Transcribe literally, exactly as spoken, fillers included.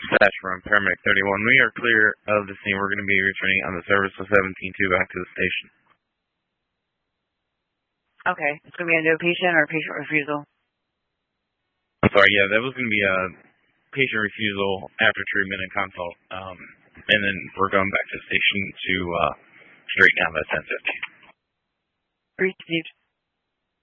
Dispatch from Paramedic thirty-one. We are clear of the scene. We're going to be returning on the service of seventeen two back to the station. Okay. It's going to be a no patient or patient refusal? I'm sorry, yeah, that was going to be a patient refusal after treatment and consult. Um, and then we're going back to the station to uh, straighten out that ten fifty. Received.